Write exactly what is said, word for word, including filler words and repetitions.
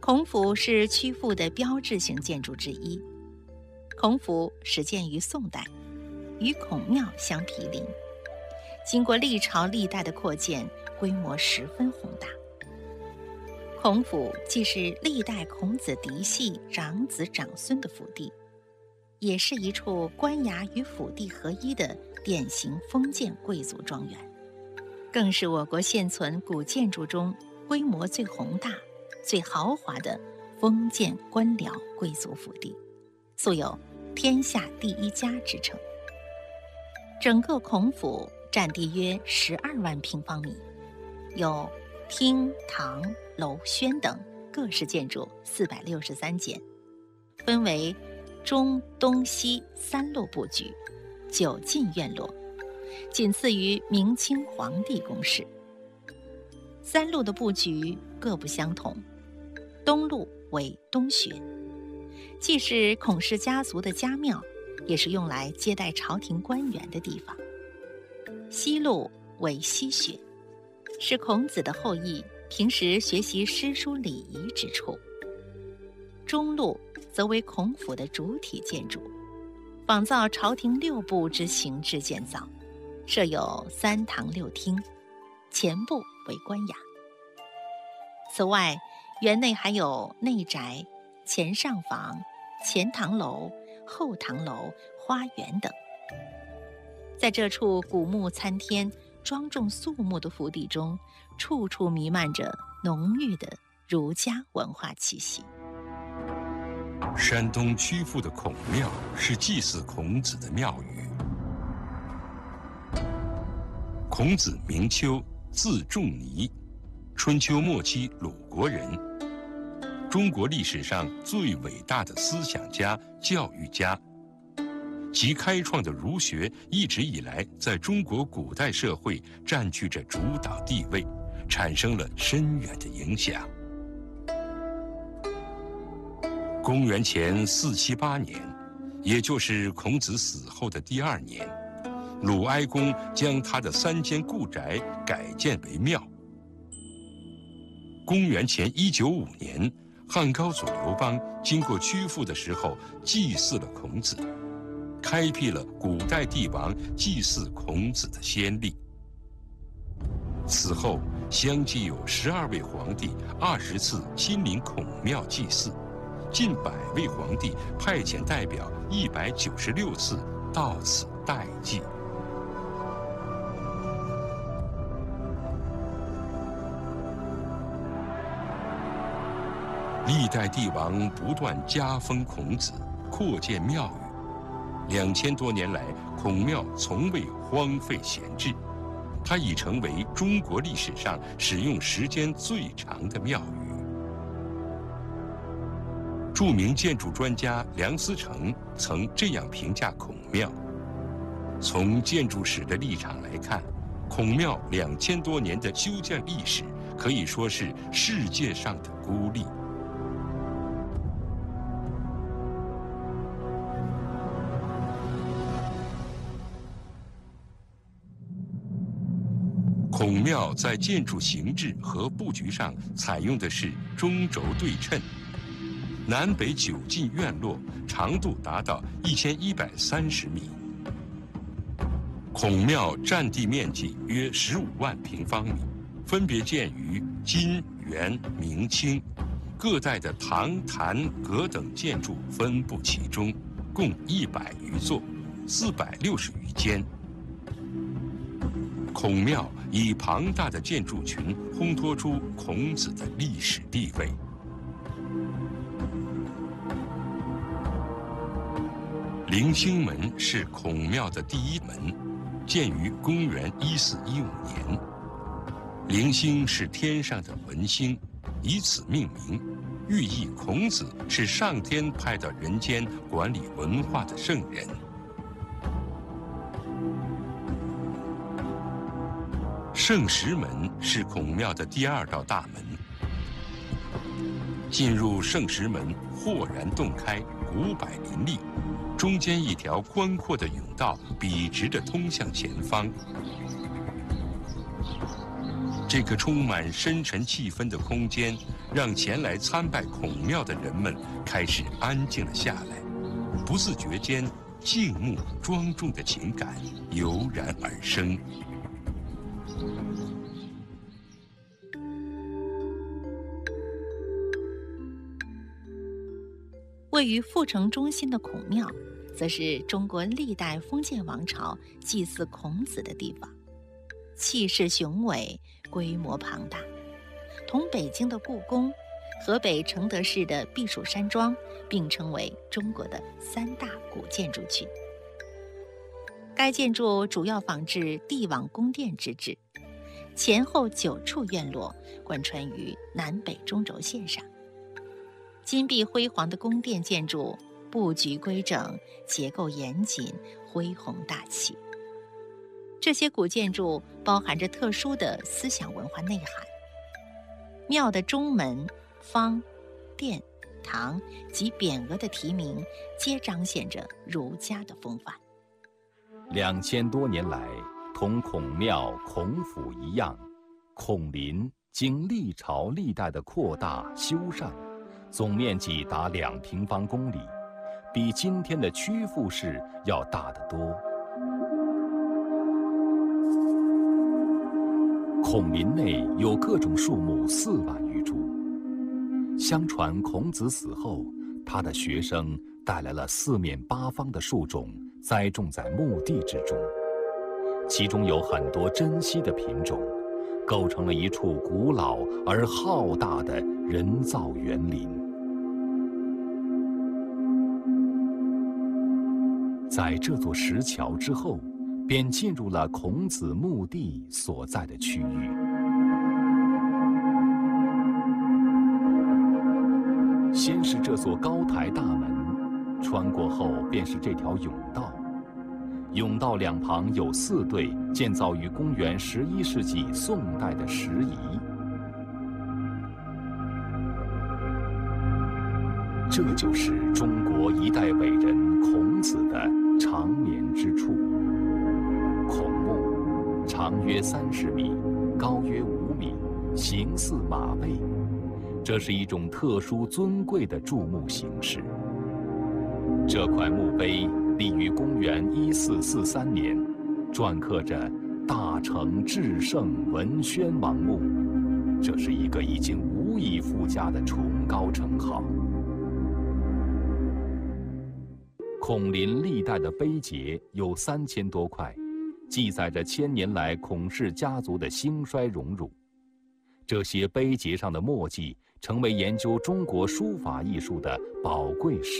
孔府是曲阜的标志性建筑之一。孔府始建于宋代，与孔庙相毗邻，经过历朝历代的扩建，规模十分宏大。孔府既是历代孔子嫡系长子长孙的府邸，也是一处官衙与府邸合一的典型封建贵族庄园，更是我国现存古建筑中规模最宏大、最豪华的封建官僚贵族府邸，素有天下第一家之称。整个孔府占地约十二万平方米，有厅、堂、楼、轩等各式建筑四百六十三间，分为中、东、西三路布局，九进院落，仅次于明清皇帝宫室。三路的布局各不相同，东路为东学，既是孔氏家族的家庙，也是用来接待朝廷官员的地方。西路为西学，是孔子的后裔平时学习诗书礼仪之处。中路则为孔府的主体建筑，仿造朝廷六部之形制建造，设有三堂六厅，前部为官衙。此外，园内还有内宅、前上房、前堂楼、后堂楼、花园等。在这处古木参天、庄重肃穆的府邸中，处处弥漫着浓郁的儒家文化气息。 山东曲阜的孔庙是祭祀孔子的庙宇。孔子名丘，字仲尼，春秋末期鲁国人，中国历史上最伟大的思想家、教育家。其开创的儒学一直以来在中国古代社会占据着主导地位，产生了深远的影响。公元前四七八年，也就是孔子死后的第二年，鲁哀公将他的三间故宅改建为庙。公元前一九五年，汉高祖刘邦经过曲阜的时候，祭祀了孔子，开辟了古代帝王祭祀孔子的先例。此后，相继有十二位皇帝二十次亲临孔庙祭祀，近百位皇帝派遣代表一百九十六次到此代祭。历代帝王不断加封孔子，扩建庙宇。两千多年来，孔庙从未荒废闲置，它已成为中国历史上使用时间最长的庙宇。著名建筑专家梁思成曾这样评价孔庙：从建筑史的立场来看，孔庙两千多年的修建历史可以说是世界上的孤立。孔庙在建筑形制和布局上采用的是中轴对称，南北九进院落长度达到一千一百三十米。孔庙占地面积约十五万平方米，分别建于金、元、明清，各代的堂、坛、阁等建筑分布其中，共一百余座，四百六十余间。孔庙以庞大的建筑群烘托出孔子的历史地位。棂星门是孔庙的第一门，建于公元一四一五年。棂星是天上的文星，以此命名，寓意孔子是上天派到人间管理文化的圣人。圣石门是孔庙的第二道大门。进入圣石门，豁然洞开，古柏林立，中间一条宽阔的甬道笔直地通向前方。 这个充满深沉气氛的空间，让前来参拜孔庙的人们开始安静了下来，不自觉间，静穆庄重的情感油然而生。 位于阜城中心的孔庙，则是中国历代封建王朝祭祀孔子的地方，气势雄伟，规模庞大，同北京的故宫、河北承德市的避暑山庄并称为中国的三大古建筑群。该建筑主要仿制帝王宫殿之制，前后九处院落贯穿于南北中轴线上。金碧辉煌的宫殿建筑布局规整，结构严谨，恢宏大气。这些古建筑包含着特殊的思想文化内涵。庙的中门、方、殿、堂及匾额的题名，皆彰显着儒家的风范。 两千多年来，同孔庙、孔府一样，孔林经历朝历代的扩大修缮，总面积达两平方公里，比今天的曲阜市要大得多。孔林内有各种树木四万余株。相传孔子死后，他的学生带来了四面八方的树种，栽种在墓地之中，其中有很多珍稀的品种，构成了一处古老而浩大的人造园林。在这座石桥之后，便进入了孔子墓地所在的区域。先是这座高台大门，穿过后便是这条甬道。甬道两旁有四对建造于公元十一世纪宋代的石仪，这就是中国一代伟人孔子的长眠之处。孔墓长约三十米，高约五米，形似马背，这是一种特殊尊贵的筑墓形式。这块墓碑立于公元一四四三年，篆刻着“大成至圣文宣王墓”，这是一个已经无以复加的崇高称号。孔林历代的碑碣有三千多块，记载着千年来孔氏家族的兴衰荣辱。这些碑碣上的墨迹成为研究中国书法艺术的宝贵史